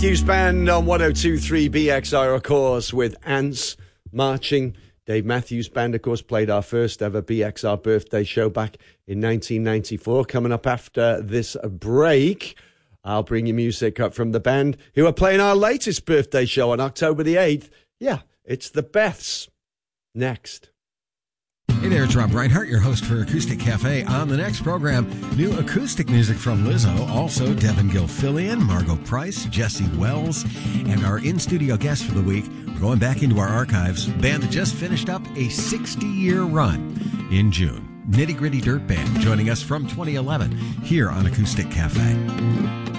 Matthews Band on 102.3 BXR, of course, with Ants marching. Dave Matthews Band, of course, played our first ever BXR birthday show back in 1994. Coming up after this break, I'll bring you music up from the band who are playing our latest birthday show on October the 8th. Yeah, it's the Beths. Next. Hey there, it's Rob Reinhart, your host for Acoustic Cafe. On the next program, new acoustic music from Lizzo, also Devin Gilfillian, Margot Price, Jesse Wells, and our in-studio guest for the week. We're going back into our archives, a band that just finished up a 60-year run in June. Nitty Gritty Dirt Band joining us from 2011 here on Acoustic Cafe.